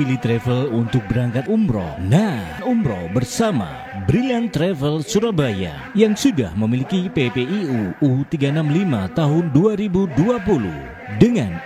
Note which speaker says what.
Speaker 1: pilih travel untuk berangkat umroh? Nah, umroh bersama Brilliant Travel Surabaya yang sudah memiliki PPIU U365 tahun 2020 dengan